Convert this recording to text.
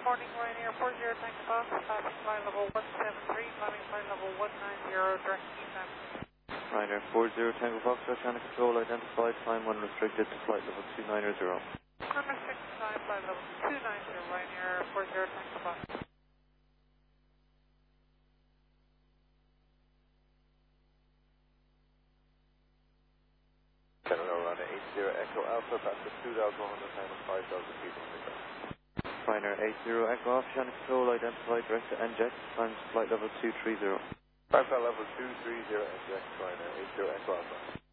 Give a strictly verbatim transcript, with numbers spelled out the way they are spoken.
morning, Ryanair four zero Tango Fox, passing flight level one seven three, climbing flight level one nine zero, direct east. Ryanair four zero Tango Fox, traffic control identified, time one restricted to flight level two nine zero. Unrestricted time, flight level two nine zero, Ryanair four zero Tango Fox. Hello, Ryanair eight zero Echo Alpha, back to two thousand one hundred nine and five thousand feet on the ground. Ryanair eight zero Echo Alpha, traffic control identified, direct to N J E T, times flight level two three zero. Five level two three zero N J E T, Ryanair eight zero Echo Alpha.